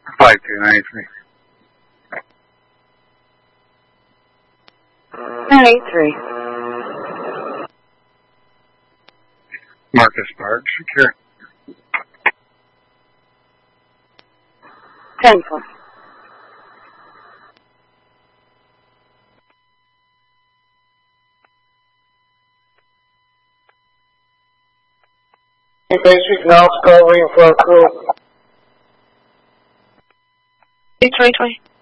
5293. 983. Marcus Park, secure. 10-4. Hey, basic now, covering for a crew. 2020.